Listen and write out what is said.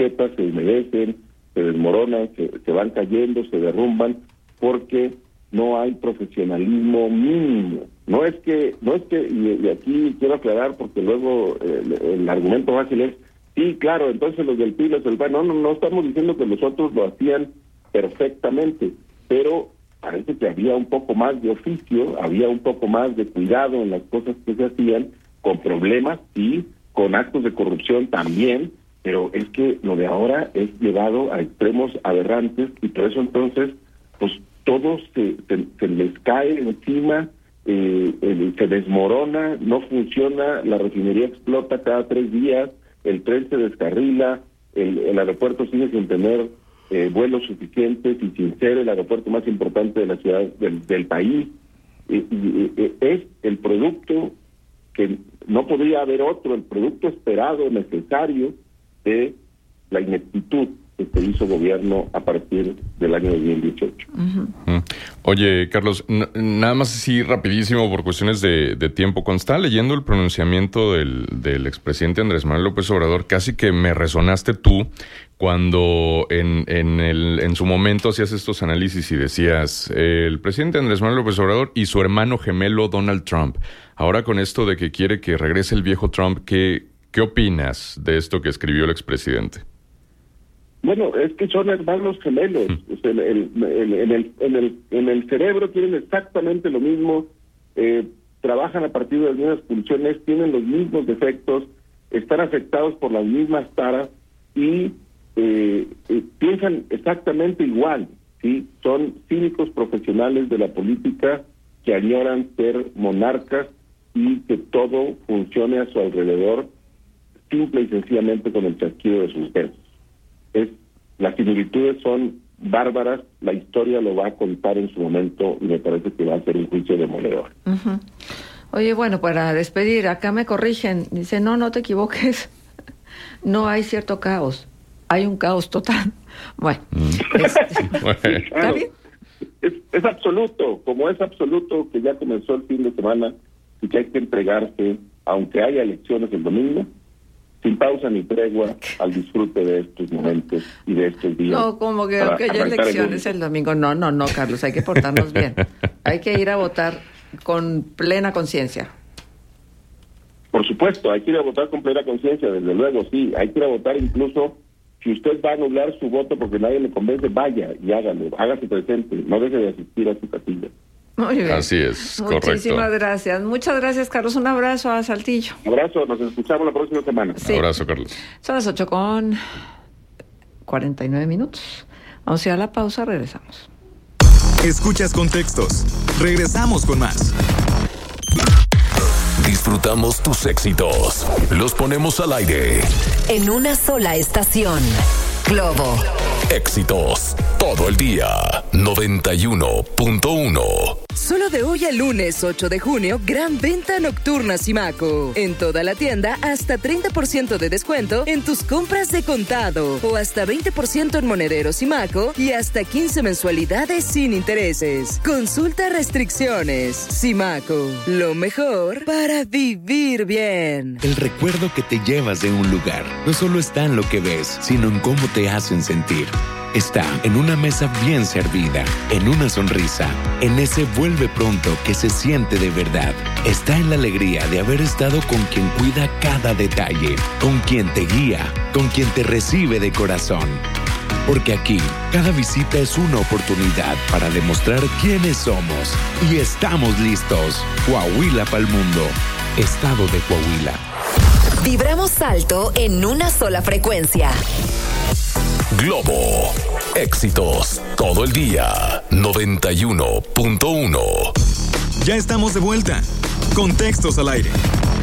maquetas se humedecen, se desmoronan, se van cayendo, se derrumban, porque no hay profesionalismo mínimo. No es que y aquí quiero aclarar, porque luego el argumento fácil es, sí, claro, entonces los del PRI, los del PAN, no estamos diciendo que los otros lo hacían perfectamente, pero parece que había un poco más de oficio, había un poco más de cuidado en las cosas que se hacían, con problemas, sí, con actos de corrupción también, pero es que lo de ahora es llevado a extremos aberrantes, y por eso entonces, pues todo se les cae encima, se desmorona, no funciona, la refinería explota cada 3 días, el tren se descarrila, el aeropuerto sigue sin tener vuelos suficientes y sin ser el aeropuerto más importante de la ciudad del país. Es el producto que no podría haber otro, el producto esperado, necesario de la ineptitud que se hizo gobierno a partir del año 2018. Uh-huh. Oye, Carlos, nada más así rapidísimo por cuestiones de tiempo. Cuando estaba leyendo el pronunciamiento del expresidente Andrés Manuel López Obrador, casi que me resonaste tú cuando en su momento hacías estos análisis y decías, el presidente Andrés Manuel López Obrador y su hermano gemelo Donald Trump. Ahora con esto de que quiere que regrese el viejo Trump, ¿qué opinas de esto que escribió el expresidente? Bueno, es que son hermanos gemelos. O sea, en el cerebro tienen exactamente lo mismo, trabajan a partir de las mismas pulsiones, tienen los mismos defectos, están afectados por las mismas taras y piensan exactamente igual, ¿sí? Son cínicos profesionales de la política que añoran ser monarcas y que todo funcione a su alrededor, simple y sencillamente con el chasquido de sus dedos. Las similitudes son bárbaras, la historia lo va a contar en su momento y me parece que va a ser un juicio demoledor. Uh-huh. Oye, bueno, para despedir, acá me corrigen, dice, no te equivoques, no hay cierto caos, hay un caos total. Bueno, ¿está bien? Es absoluto, como es absoluto que ya comenzó el fin de semana y que hay que entregarse, aunque haya elecciones el domingo, sin pausa ni tregua al disfrute de estos momentos y de estos días. No, como que haya elecciones el domingo. No, Carlos, hay que portarnos bien. Hay que ir a votar con plena conciencia. Por supuesto, hay que ir a votar con plena conciencia, desde luego, sí. Hay que ir a votar incluso si usted va a anular su voto porque nadie le convence, vaya y hágalo, hágase presente, no deje de asistir a su casilla. Muy bien. Así es, correcto. Muchísimas gracias. Muchas gracias, Carlos. Un abrazo a Saltillo. Un abrazo, nos escuchamos la próxima semana. Sí. Un abrazo, Carlos. Son las 8:49. Vamos a ir a la pausa, regresamos. Escuchas Contextos. Regresamos con más. Disfrutamos tus éxitos. Los ponemos al aire. En una sola estación. Globo. Éxitos. Todo el día. 91.1. Solo de hoy al lunes 8 de junio, gran venta nocturna Simaco. En toda la tienda, hasta 30% de descuento en tus compras de contado. O hasta 20% en monedero Simaco y hasta 15 mensualidades sin intereses. Consulta restricciones. Simaco. Lo mejor para vivir bien. El recuerdo que te llevas de un lugar no solo está en lo que ves, sino en cómo te hacen sentir. Está en una mesa bien servida, en una sonrisa, en ese vuelve pronto que se siente de verdad. Está en la alegría de haber estado con quien cuida cada detalle, con quien te guía, con quien te recibe de corazón. Porque aquí, cada visita es una oportunidad para demostrar quiénes somos. Y estamos listos. Coahuila pa'l mundo. Estado de Coahuila. Vibramos alto en una sola frecuencia. Globo. Éxitos. Todo el día. 91.1. Ya estamos de vuelta. Contextos al aire.